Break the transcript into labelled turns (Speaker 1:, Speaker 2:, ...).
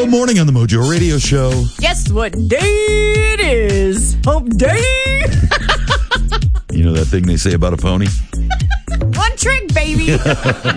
Speaker 1: Good morning on the Mojo Radio Show.
Speaker 2: Guess what day it is? Hump day.
Speaker 1: You know that thing they say about a pony?
Speaker 2: One trick, baby.